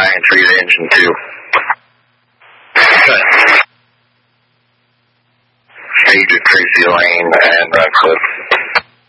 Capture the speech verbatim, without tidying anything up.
nine three to engine two. Okay. Stage at Tracy Lane and Radcliffe.